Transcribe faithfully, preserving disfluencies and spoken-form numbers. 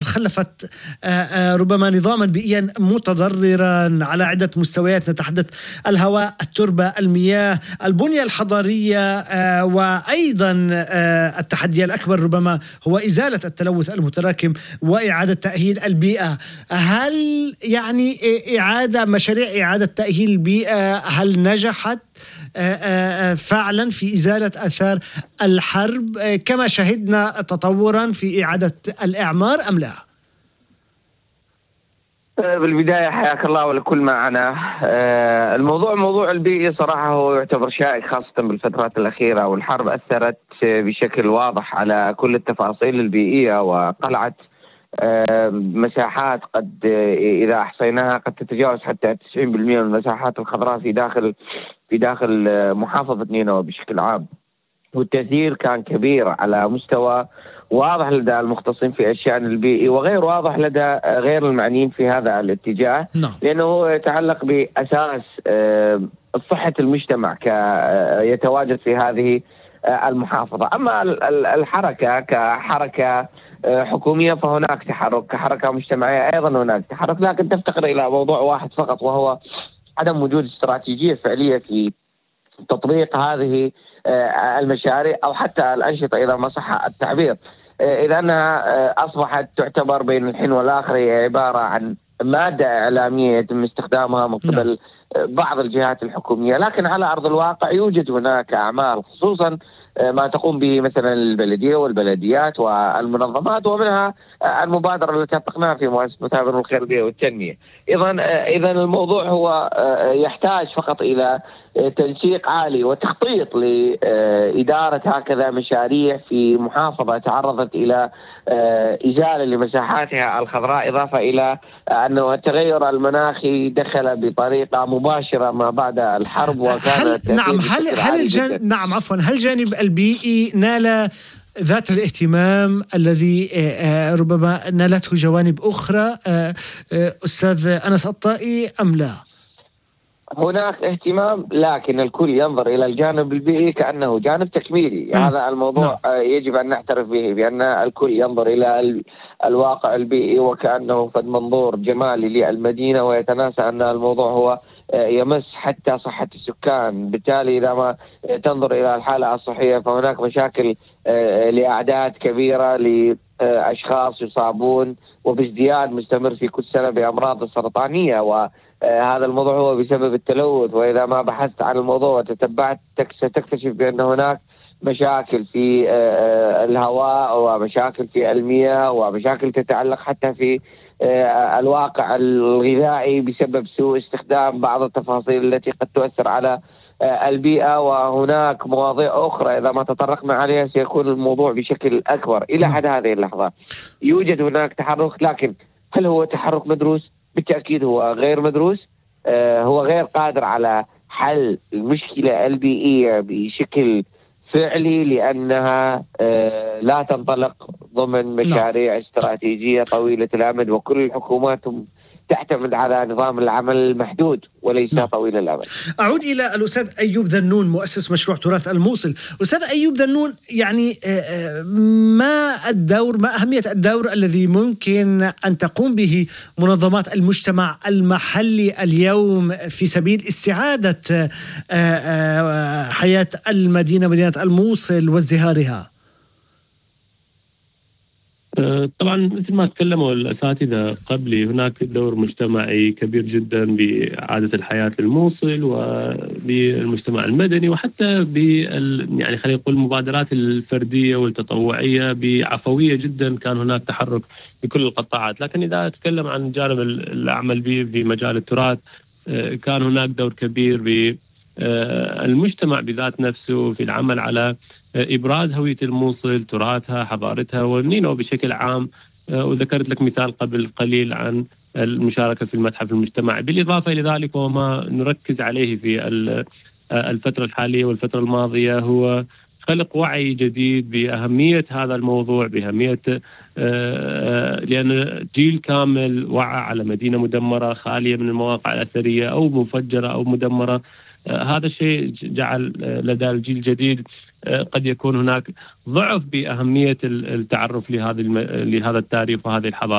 خلفت ربما نظاما بيئيا متضررا على عدة مستويات، نتحدث الهواء، التربة، المياه، البنية الحضارية، وأيضا التحدي الأكبر ربما هو إزالة التلوث المتراكم وإعادة تأهيل البيئة. هل يعني إعادة مشاريع إعادة تأهيل البيئة هل نجحت فعلا في إزالة أثار الحرب كما شهدنا تطورا في إعادة الإعمار أم لا؟ بالبداية حياك الله ولكل معنا. الموضوع موضوع البيئي صراحة هو يعتبر شائك خاصة بالفترات الأخيرة، والحرب أثرت بشكل واضح على كل التفاصيل البيئية وقلعت مساحات قد إذا أحصيناها قد تتجاوز حتى تسعين بالمئة من المساحات الخضراء في داخل في داخل محافظة نينوى بشكل عام، والتأثير كان كبير على مستوى واضح لدى المختصين في الشأن البيئي وغير واضح لدى غير المعنيين في هذا الاتجاه، لأنه يتعلق بأساس صحة المجتمع يتواجد في هذه المحافظة. أما الحركة كحركة حكومية فهناك تحرك، كحركة مجتمعية أيضا هناك تحرك، لكن تفتقر إلى موضوع واحد فقط وهو عدم وجود استراتيجية فعلية في تطبيق هذه المشاريع أو حتى الأنشطة إذا ما صح التعبير، إذا أنها أصبحت تعتبر بين الحين والآخر هي عبارة عن مادة إعلامية يتم استخدامها من قبل بعض الجهات الحكومية، لكن على أرض الواقع يوجد هناك أعمال خصوصا ما تقوم به مثلا البلدية والبلديات والمنظمات، ومنها المبادرة التي أطلقناها في مؤسسة مثابر الخير البيئي والتنمية. إذن إذن الموضوع هو يحتاج فقط إلى تنسيق عالي وتخطيط لإدارة هكذا مشاريع في محافظة تعرضت إلى إزالة لمساحاتها الخضراء، إضافة إلى أنه التغير المناخي دخل بطريقة مباشرة ما بعد الحرب وكان هل نعم هل هل الجانب نعم عفوا هل الجانب البيئي نال ذات الاهتمام الذي ربما نالته جوانب أخرى أستاذ أنس الطائي أم لا؟ هناك اهتمام، لكن الكل ينظر إلى الجانب البيئي كأنه جانب تكميلي. هذا الموضوع م. يجب أن نعترف به، بأن الكل ينظر إلى الواقع البيئي وكأنه فد منظور جمالي للمدينة، ويتناسى أن الموضوع هو يمس حتى صحة السكان. بالتالي إذا ما تنظر إلى الحالة الصحية فهناك مشاكل لأعداد كبيرة لأشخاص يصابون وبازدياد مستمر في كل سنة بأمراض السرطانية، وهذا الموضوع هو بسبب التلوث. وإذا ما بحثت عن الموضوع وتتبعت ستكتشف بأن هناك مشاكل في الهواء ومشاكل في المياه ومشاكل تتعلق حتى في الواقع الغذائي بسبب سوء استخدام بعض التفاصيل التي قد تؤثر على البيئة. وهناك مواضيع أخرى إذا ما تطرقنا عليها سيكون الموضوع بشكل أكبر. إلى حد هذه اللحظة يوجد هناك تحرك، لكن هل هو تحرك مدروس؟ بالتأكيد هو غير مدروس، هو غير قادر على حل المشكلة البيئية بشكل فعلي، لأنها لا تنطلق ضمن مشاريع استراتيجية طويلة الأمد، وكل الحكومات تعتمد على نظام العمل المحدود وليس نعم. طويل الأمد. أعود إلى الأستاذ أيوب ذنون مؤسس مشروع تراث الموصل. أستاذ أيوب ذنون، يعني ما الدور ما أهمية الدور الذي ممكن أن تقوم به منظمات المجتمع المحلي اليوم في سبيل استعادة حياة المدينة مدينة الموصل وازدهارها؟ طبعا مثل ما تكلموا الأساتذة قبلي، هناك دور مجتمعي كبير جدا بإعادة الحياة في الموصل وبالمجتمع المدني، وحتى بال يعني خلينا نقول المبادرات الفردية والتطوعية بعفوية جدا. كان هناك تحرك في كل القطاعات، لكن إذا أتكلم عن جانب العمل به في مجال التراث كان هناك دور كبير بالمجتمع بذات نفسه في العمل على إبراز هوية الموصل، تراثها، حضارتها ونينوى بشكل عام. وذكرت لك مثال قبل قليل عن المشاركة في المتحف المجتمعي. بالإضافة إلى ذلك وما نركز عليه في الفترة الحالية والفترة الماضية هو خلق وعي جديد بأهمية هذا الموضوع، بأهمية لأن جيل كامل وعى على مدينة مدمرة خالية من المواقع الأثرية أو مفجرة أو مدمرة. هذا الشيء جعل لدى الجيل الجديد قد يكون هناك ضعف بأهمية التعرف لهذا لهذا التاريخ وهذه الحضارة.